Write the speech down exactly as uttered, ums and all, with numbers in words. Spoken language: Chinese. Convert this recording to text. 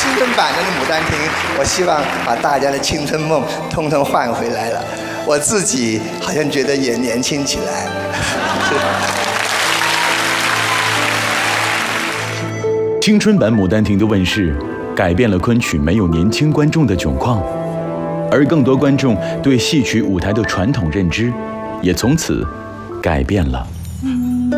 青春版的《牡丹亭》，我希望把大家的青春梦通通换回来了。我自己好像觉得也年轻起来。 青春版《牡丹亭》的问世，改变了昆曲没有年轻观众的窘况，而更多观众对戏曲舞台的传统认知，也从此改变了。